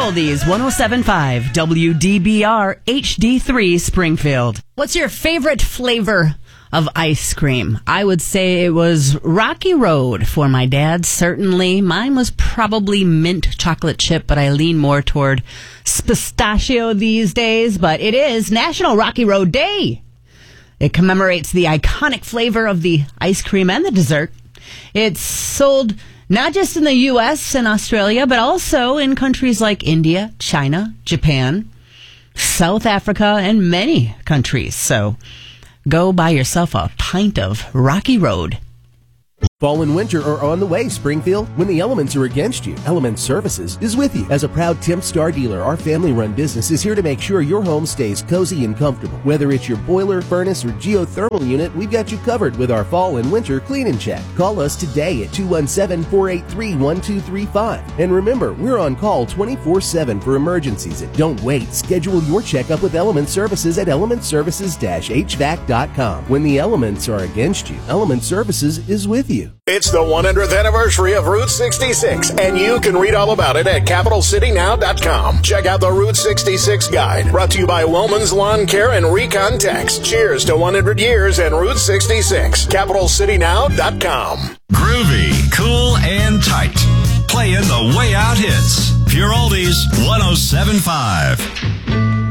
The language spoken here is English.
Oldies, 107.5 WDBR HD3 Springfield. What's your favorite flavor of ice cream? I would say it was Rocky Road for my dad, certainly. Mine was probably mint chocolate chip, but I lean more toward pistachio these days. But it is National Rocky Road Day. It commemorates the iconic flavor of the ice cream and the dessert. It's sold not just in the U.S. and Australia, but also in countries like India, China, Japan, South Africa, and many countries. So go buy yourself a pint of Rocky Road. Fall and winter are on the way, Springfield. When the elements are against you, Element Services is with you. As a proud Temp Star dealer, our family-run business is here to make sure your home stays cozy and comfortable. Whether it's your boiler, furnace, or geothermal unit, we've got you covered with our fall and winter clean and check. Call us today at 217-483-1235. And remember, we're on call 24/7 for emergencies. And don't wait. Schedule your checkup with Element Services at elementservices-hvac.com. When the elements are against you, Element Services is with you. It's the 100th anniversary of Route 66, and you can read all about it at CapitalCityNow.com. Check out the Route 66 guide, brought to you by Wellman's Lawn Care and Recon Tex. Cheers to 100 years and Route 66. CapitalCityNow.com. Groovy, cool, and tight. Playing the way out hits. Pure Oldies, 107.5.